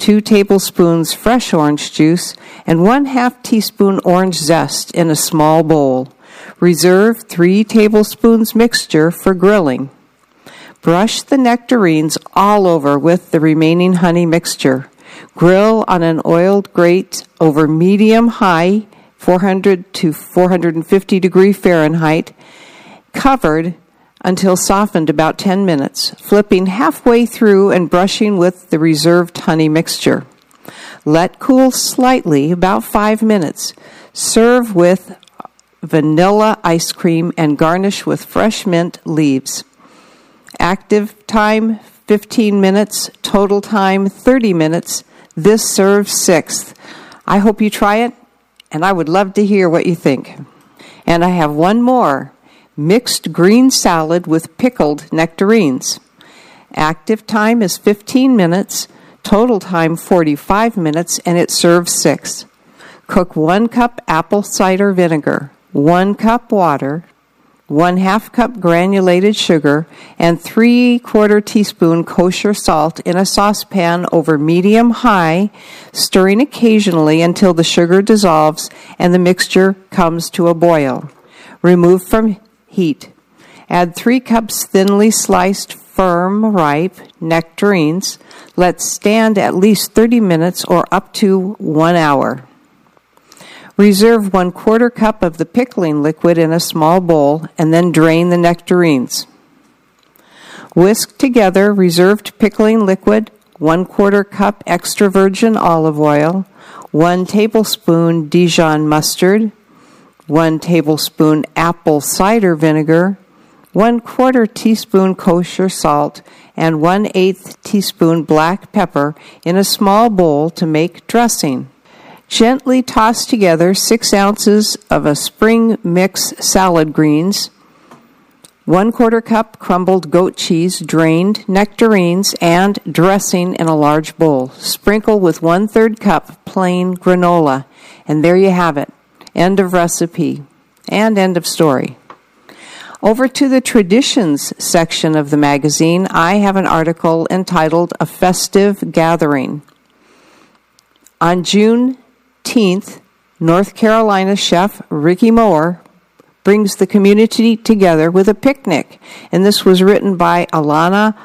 2 tablespoons fresh orange juice, and 1/2 teaspoon orange zest in a small bowl. Reserve 3 tablespoons mixture for grilling. Brush the nectarines all over with the remaining honey mixture. Grill on an oiled grate over medium-high, 400 to 450 degree Fahrenheit, covered until softened about 10 minutes, flipping halfway through and brushing with the reserved honey mixture. Let cool slightly, about 5 minutes. Serve with vanilla ice cream and garnish with fresh mint leaves. Active time, 15 minutes. Total time, 30 minutes. This serves 6th. I hope you try it, and I would love to hear what you think. And I have one more. Mixed green salad with pickled nectarines. Active time is 15 minutes. Total time, 45 minutes, and it serves 6. Cook 1 cup apple cider vinegar, 1 cup water, 1/2 cup granulated sugar, and 3/4 teaspoon kosher salt in a saucepan over medium-high, stirring occasionally until the sugar dissolves and the mixture comes to a boil. Remove from heat. Add 3 cups thinly sliced, firm, ripe nectarines. Let stand at least 30 minutes or up to 1 hour. Reserve 1/4 cup of the pickling liquid in a small bowl and then drain the nectarines. Whisk together reserved pickling liquid, 1/4 cup extra virgin olive oil, 1 tablespoon Dijon mustard, 1 tablespoon apple cider vinegar, 1/4 teaspoon kosher salt, and 1/8 teaspoon black pepper in a small bowl to make dressing. Gently toss together 6 ounces of a spring mix salad greens, 1/4 cup crumbled goat cheese, drained nectarines, and dressing in a large bowl. Sprinkle with 1/3 cup plain granola. And there you have it. End of recipe and end of story. Over to the traditions section of the magazine, I have an article entitled A Festive Gathering. On June 18th, North Carolina chef Ricky Moore brings the community together with a picnic, and this was written by Alana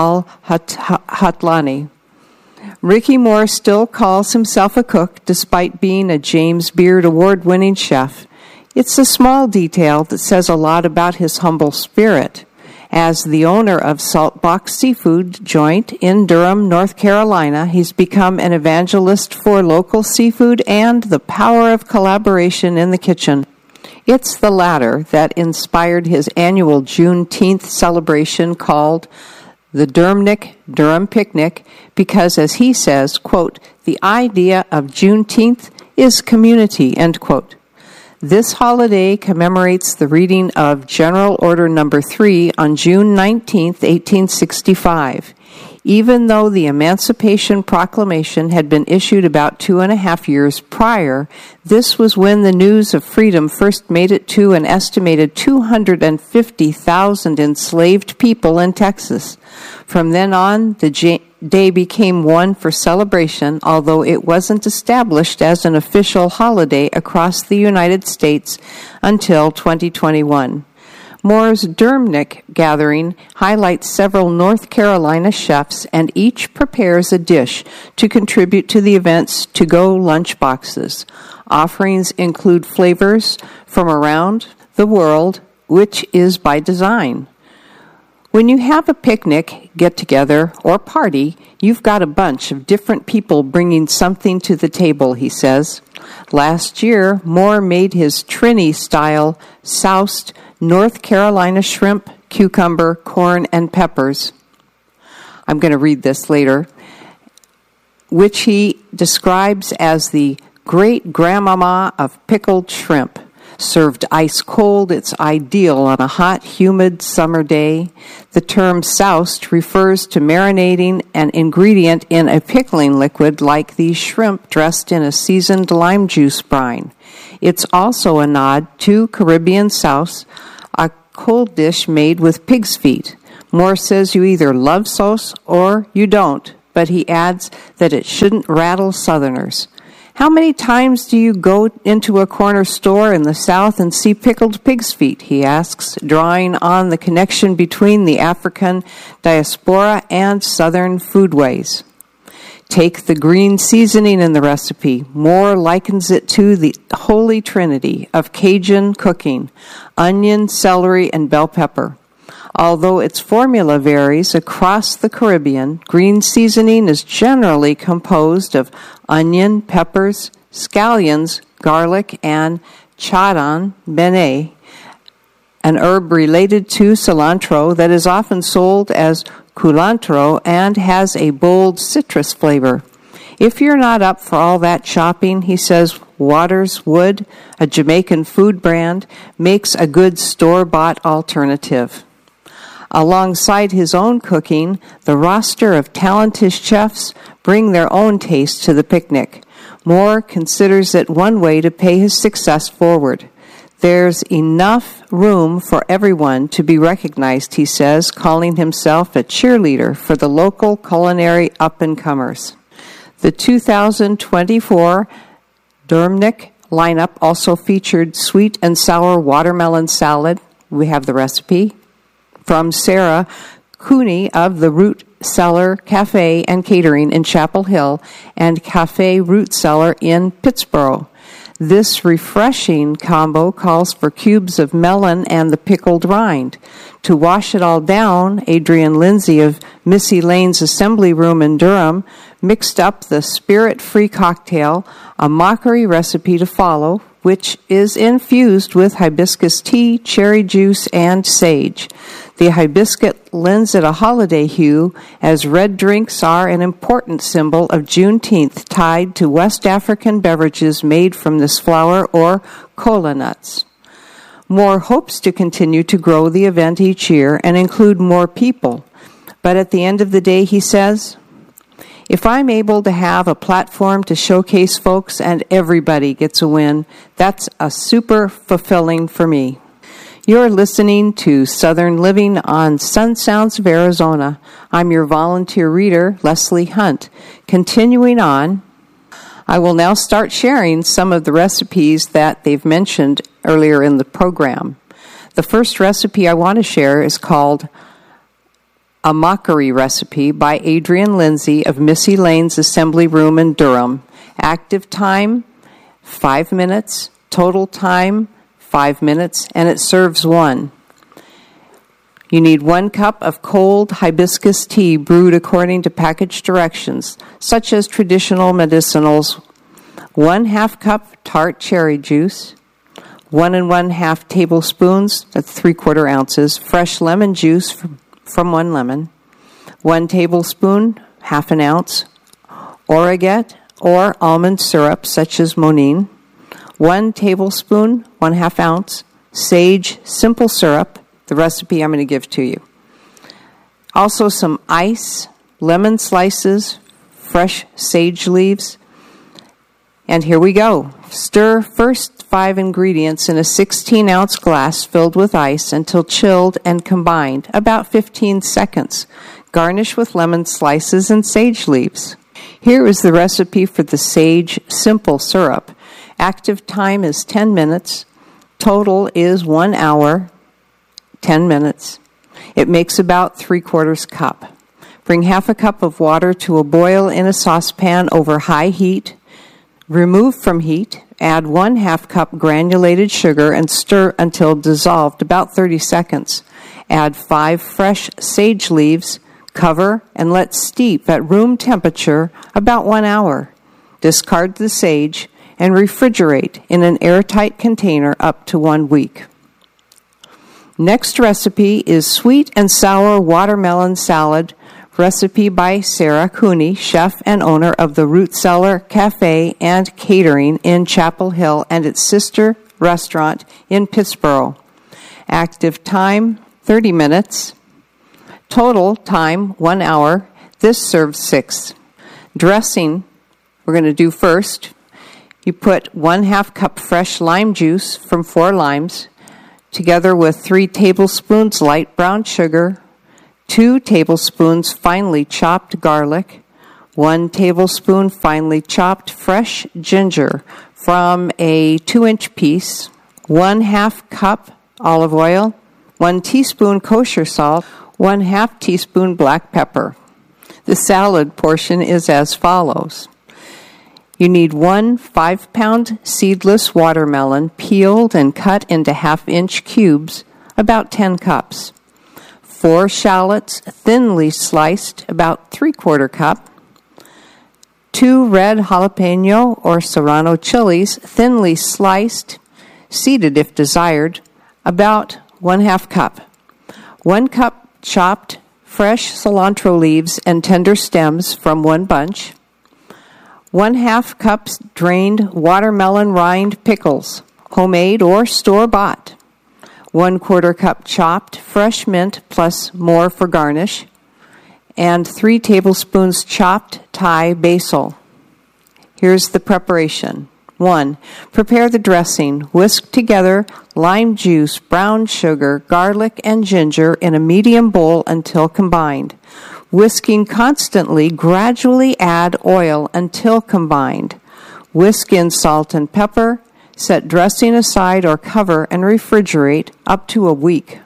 Al-Hatlani. Ricky Moore still calls himself a cook despite being a James Beard award-winning chef. It's a small detail that says a lot about his humble spirit. As the owner of Saltbox Seafood Joint in Durham, North Carolina, he's become an evangelist for local seafood and the power of collaboration in the kitchen. It's the latter that inspired his annual Juneteenth celebration called the Durham Picnic, because, as he says, quote, the idea of Juneteenth is community, end quote. This holiday commemorates the reading of General Order No. 3 on June 19, 1865. Even though the Emancipation Proclamation had been issued about 2.5 years prior, this was when the news of freedom first made it to an estimated 250,000 enslaved people in Texas. From then on, the day became one for celebration, although it wasn't established as an official holiday across the United States until 2021. Moore's Durham gathering highlights several North Carolina chefs, and each prepares a dish to contribute to the event's to-go lunch boxes. Offerings include flavors from around the world, which is by design. When you have a picnic, get-together, or party, you've got a bunch of different people bringing something to the table, he says. Last year, Moore made his Trini-style soused North Carolina shrimp, cucumber, corn, and peppers. I'm going to read this later, which he describes as the great-grandmama of pickled shrimp. Served ice cold, it's ideal on a hot, humid summer day. The term soused refers to marinating an ingredient in a pickling liquid like these shrimp dressed in a seasoned lime juice brine. It's also a nod to Caribbean souse, a cold dish made with pig's feet. Moore says you either love sauce or you don't. but he adds that it shouldn't rattle Southerners. How many times do you go into a corner store in the South and see pickled pig's feet, he asks, drawing on the connection between the African diaspora and Southern foodways. Take the green seasoning in the recipe. Moore likens it to the holy trinity of Cajun cooking, onion, celery, and bell pepper. Although its formula varies across the Caribbean, green seasoning is generally composed of onion, peppers, scallions, garlic, and chardon benet, an herb related to cilantro that is often sold as culantro and has a bold citrus flavor. If you're not up for all that shopping, he says Waters Wood, a Jamaican food brand, makes a good store-bought alternative. Alongside his own cooking, the roster of talented chefs bring their own taste to the picnic. Moore considers it one way to pay his success forward. There's enough room for everyone to be recognized, he says, calling himself a cheerleader for the local culinary up-and-comers. The 2024 Durmnik lineup also featured sweet and sour watermelon salad. We have the recipe from Sarah Cooney of the Root Cellar Cafe and Catering in Chapel Hill and Cafe Root Cellar in Pittsburgh. This refreshing combo calls for cubes of melon and the pickled rind. To wash it all down, Adrian Lindsay of Missy Lane's Assembly Room in Durham mixed up the spirit-free cocktail, a mockery recipe to follow, which is infused with hibiscus tea, cherry juice, and sage. The hibiscus lends it a holiday hue, as red drinks are an important symbol of Juneteenth tied to West African beverages made from this flower or kola nuts. Moore hopes to continue to grow the event each year and include more people. But at the end of the day, he says, if I'm able to have a platform to showcase folks and everybody gets a win, that's a super fulfilling for me. You're listening to Southern Living on Sun Sounds of Arizona. I'm your volunteer reader, Leslie Hunt. Continuing on, I will now start sharing some of the recipes that they've mentioned earlier in the program. The first recipe I want to share is called A Mockery Recipe by Adrian Lindsay of Missy Lane's Assembly Room in Durham. Active time, 5 minutes. Total time, 5 minutes, and it serves one. You need 1 cup of cold hibiscus tea brewed according to package directions, such as traditional medicinals, 1/2 cup tart cherry juice, 1 1/2 tablespoons, that's 3/4 ounces, fresh lemon juice from 1 lemon, 1 tablespoon, 1/2 ounce, Orgeat or almond syrup, such as Monine, 1 tablespoon, 1/2 ounce, sage simple syrup, the recipe I'm going to give to you. Also some ice, lemon slices, fresh sage leaves. And here we go. Stir first 5 ingredients in a 16-ounce glass filled with ice until chilled and combined, about 15 seconds. Garnish with lemon slices and sage leaves. Here is the recipe for the sage simple syrup. Active time is 10 minutes. Total is 1 hour, 10 minutes. It makes about 3/4 cup. Bring 1/2 cup of water to a boil in a saucepan over high heat. Remove from heat. Add 1/2 cup granulated sugar and stir until dissolved, about 30 seconds. Add 5 fresh sage leaves. Cover and let steep at room temperature about 1 hour. Discard the sage and refrigerate in an airtight container up to 1 week. Next recipe is sweet and sour watermelon salad, recipe by Sarah Cooney, chef and owner of the Root Cellar Cafe and Catering in Chapel Hill and its sister restaurant in Pittsburgh. Active time, 30 minutes. Total time, 1 hour. This serves 6. Dressing, we're going to do first. You put 1/2 cup fresh lime juice from 4 limes, together with 3 tablespoons light brown sugar, 2 tablespoons finely chopped garlic, 1 tablespoon finely chopped fresh ginger from a 2-inch piece, 1/2 cup olive oil, 1 teaspoon kosher salt, 1/2 teaspoon black pepper. The salad portion is as follows. You need 1 5-pound seedless watermelon peeled and cut into 1/2-inch cubes, about 10 cups. 4 shallots thinly sliced, about 3/4 cup. 2 red jalapeno or serrano chilies, thinly sliced, seeded if desired, about 1/2 cup. 1 cup chopped fresh cilantro leaves and tender stems from 1 bunch. 1/2 cups drained watermelon rind pickles, homemade or store-bought. 1/4 cup chopped fresh mint plus more for garnish, and 3 tablespoons chopped Thai basil. Here's the preparation. 1. Prepare the dressing. Whisk together lime juice, brown sugar, garlic, and ginger in a medium bowl until combined. Whisking constantly, gradually add oil until combined. Whisk in salt and pepper. Set dressing aside or cover and refrigerate up to a week.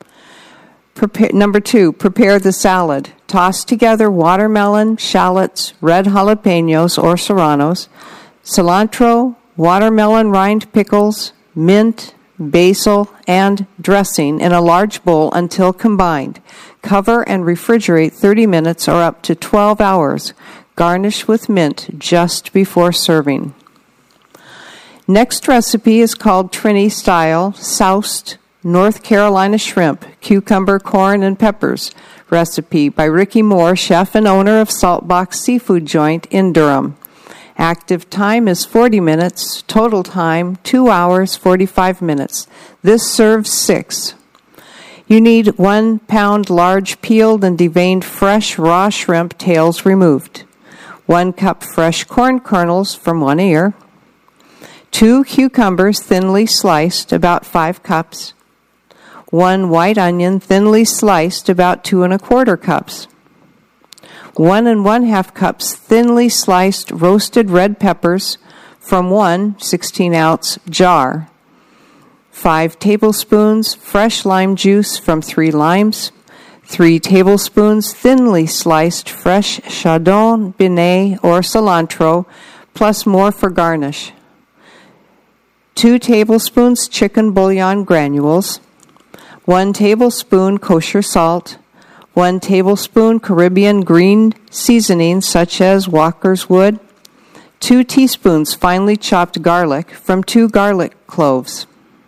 Number 2, prepare the salad. Toss together watermelon, shallots, red jalapenos or serranos, cilantro, watermelon rind pickles, mint, basil, and dressing in a large bowl until combined. Cover and refrigerate 30 minutes or up to 12 hours. Garnish with mint just before serving. Next recipe is called Trini-style soused North Carolina shrimp, cucumber, corn, and peppers recipe by Ricky Moore, chef and owner of Saltbox Seafood Joint in Durham. Active time is 40 minutes, total time 2 hours 45 minutes. This serves 6. You need 1 pound large peeled and deveined fresh raw shrimp, tails removed. 1 cup fresh corn kernels from 1 ear. 2 cucumbers thinly sliced, about 5 cups. 1 white onion thinly sliced, about 2 1/4 cups. 1 1/2 cups thinly sliced roasted red peppers from 1 16-ounce jar. 5 tablespoons fresh lime juice from 3 limes. 3 tablespoons thinly sliced fresh chardon, benet, or cilantro, plus more for garnish. 2 tablespoons chicken bouillon granules, 1 tablespoon kosher salt, 1 tablespoon Caribbean green seasoning such as Walker's Wood, 2 teaspoons finely chopped garlic from 2 garlic cloves,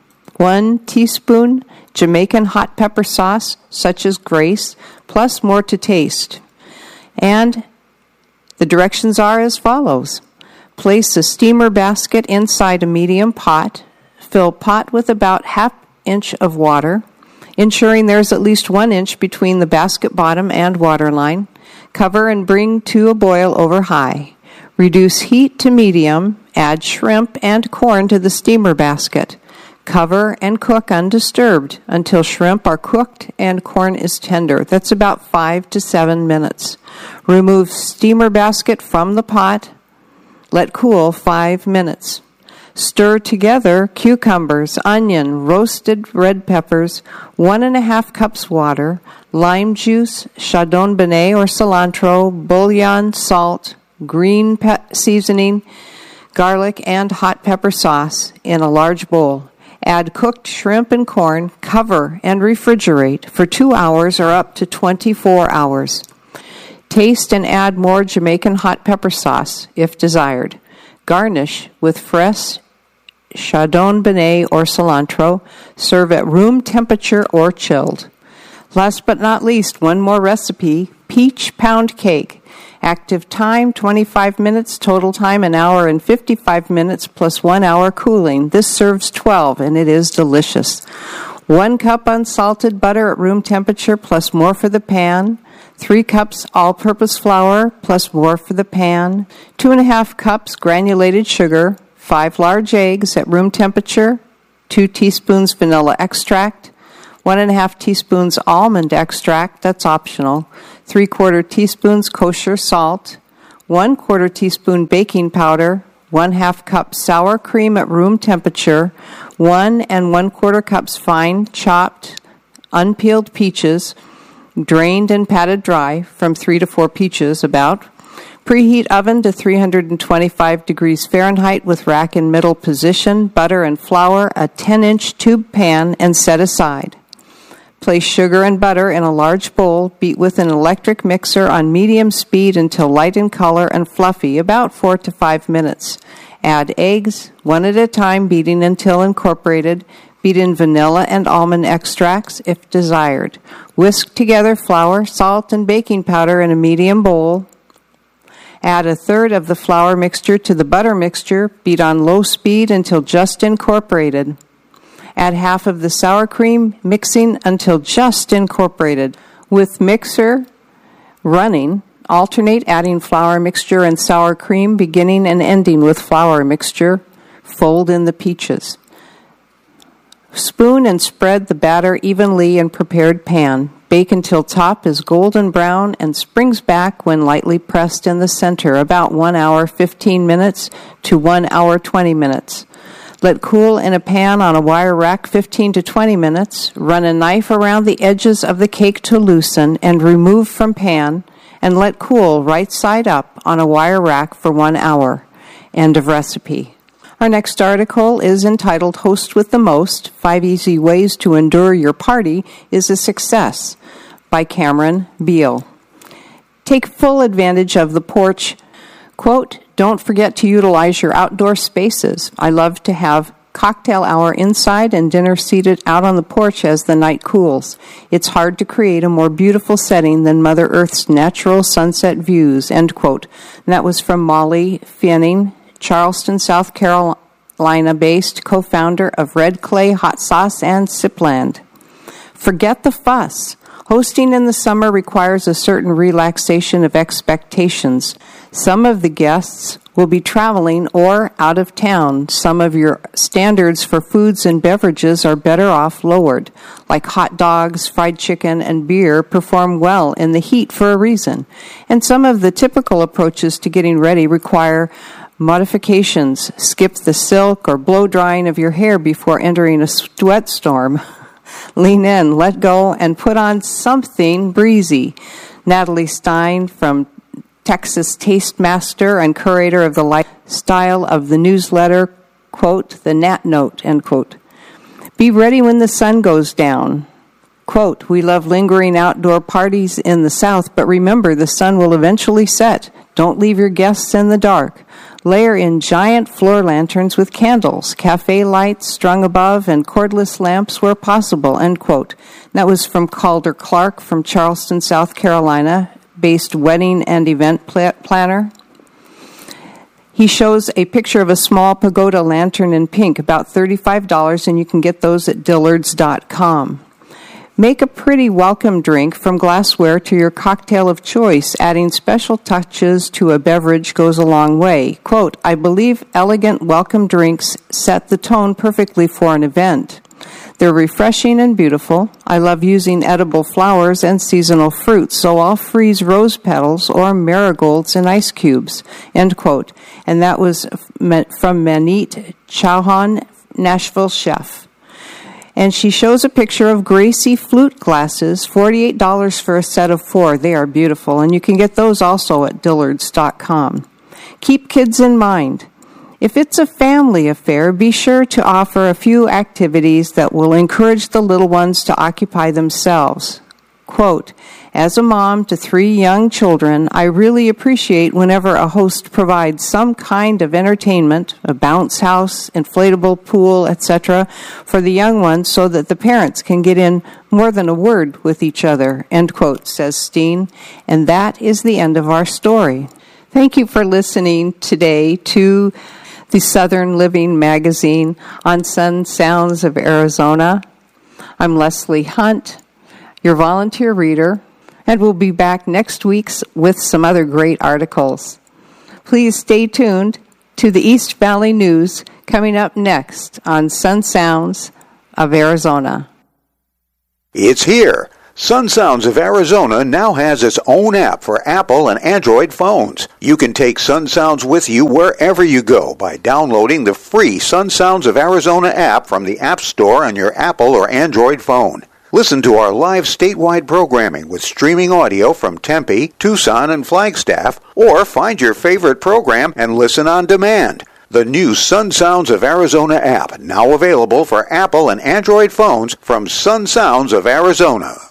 1 teaspoon Jamaican hot pepper sauce such as Grace, plus more to taste. And the directions are as follows. Place a steamer basket inside a medium pot. Fill pot with about 1/2 inch of water, ensuring there's at least 1 inch between the basket bottom and water line. Cover and bring to a boil over high. Reduce heat to medium. Add shrimp and corn to the steamer basket. Cover and cook undisturbed until shrimp are cooked and corn is tender. That's about 5 to 7 minutes. Remove steamer basket from the pot. Let cool 5 minutes. Stir together cucumbers, onion, roasted red peppers, 1 1/2 cups water, lime juice, chardon benet or cilantro, bouillon, salt, green seasoning, garlic, and hot pepper sauce in a large bowl. Add cooked shrimp and corn, cover, and refrigerate for 2 hours or up to 24 hours. Taste and add more Jamaican hot pepper sauce if desired. Garnish with fresh chardon benet or cilantro. Serve at room temperature or chilled. Last but not least, one more recipe, peach pound cake. Active time 25 minutes, total time 1 hour and 55 minutes plus 1 hour cooling. This serves 12 and it is delicious. 1 cup unsalted butter at room temperature plus more for the pan. 3 cups all-purpose flour plus more for the pan. 2 1/2 cups granulated sugar. 5 large eggs at room temperature. 2 teaspoons vanilla extract. 1 1/2 teaspoons almond extract, that's optional. 3/4 teaspoons kosher salt. 1/4 teaspoon baking powder, 1/2 cup sour cream at room temperature, 1 1/4 cups fine chopped unpeeled peaches, drained and patted dry from 3 to 4 peaches about. Preheat oven to 325 degrees Fahrenheit with rack in middle position, butter and flour, a 10-inch tube pan, and set aside. Place sugar and butter in a large bowl, beat with an electric mixer on medium speed until light in color and fluffy, about 4 to 5 minutes. Add eggs, one at a time, beating until incorporated. Beat in vanilla and almond extracts if desired. Whisk together flour, salt, and baking powder in a medium bowl. Add 1/3 of the flour mixture to the butter mixture. Beat on low speed until just incorporated. Add half of the sour cream, mixing until just incorporated. With mixer running, alternate adding flour mixture and sour cream, beginning and ending with flour mixture. Fold in the peaches. Spoon and spread the batter evenly in prepared pan. Bake until top is golden brown and springs back when lightly pressed in the center, about 1 hour 15 minutes to 1 hour 20 minutes. Let cool in a pan on a wire rack 15 to 20 minutes. Run a knife around the edges of the cake to loosen and remove from pan, and let cool right side up on a wire rack for 1 hour. End of recipe. Our next article is entitled Host with the Most, 5 Easy Ways to Endure Your Party is a Success by Cameron Beal. Take full advantage of the porch. Quote, don't forget to utilize your outdoor spaces. I love to have cocktail hour inside and dinner seated out on the porch as the night cools. It's hard to create a more beautiful setting than Mother Earth's natural sunset views, end quote. And that was from Molly Fanning, Charleston, South Carolina-based co-founder of Red Clay Hot Sauce and Sipland. Forget the fuss. Hosting in the summer requires a certain relaxation of expectations. Some of the guests will be traveling or out of town. Some of your standards for foods and beverages are better off lowered, like hot dogs, fried chicken, and beer perform well in the heat for a reason. And some of the typical approaches to getting ready require modifications. Skip the silk or blow drying of your hair before entering a sweat storm. Lean in, let go, and put on something breezy. Natalie Stein from Texas Taste Master and curator of the lifestyle of the newsletter, quote, the Nat Note, end quote. Be ready when the sun goes down. Quote, we love lingering outdoor parties in the South, but remember the sun will eventually set. Don't leave your guests in the dark. Layer in giant floor lanterns with candles, cafe lights strung above, and cordless lamps where possible, end quote. That was from Calder Clark from Charleston, South Carolina, based wedding and event planner. He shows a picture of a small pagoda lantern in pink, about $35, and you can get those at dillards.com. Make a pretty welcome drink from glassware to your cocktail of choice. Adding special touches to a beverage goes a long way. Quote, I believe elegant welcome drinks set the tone perfectly for an event. They're refreshing and beautiful. I love using edible flowers and seasonal fruits, so I'll freeze rose petals or marigolds in ice cubes, end quote. And that was from Manit Chauhan, Nashville chef. And she shows a picture of Gracie flute glasses, $48 for a set of 4. They are beautiful, and you can get those also at dillards.com. Keep kids in mind. If it's a family affair, be sure to offer a few activities that will encourage the little ones to occupy themselves. Quote, as a mom to 3 young children, I really appreciate whenever a host provides some kind of entertainment, a bounce house, inflatable pool, etc., for the young ones so that the parents can get in more than a word with each other, end quote, says Steen. And that is the end of our story. Thank you for listening today to the Southern Living Magazine on Sun Sounds of Arizona. I'm Leslie Hunt, your volunteer reader, and we'll be back next week with some other great articles. Please stay tuned to the East Valley News coming up next on Sun Sounds of Arizona. It's here. Sun Sounds of Arizona now has its own app for Apple and Android phones. You can take Sun Sounds with you wherever you go by downloading the free Sun Sounds of Arizona app from the App Store on your Apple or Android phone. Listen to our live statewide programming with streaming audio from Tempe, Tucson, and Flagstaff, or find your favorite program and listen on demand. The new Sun Sounds of Arizona app, now available for Apple and Android phones from Sun Sounds of Arizona.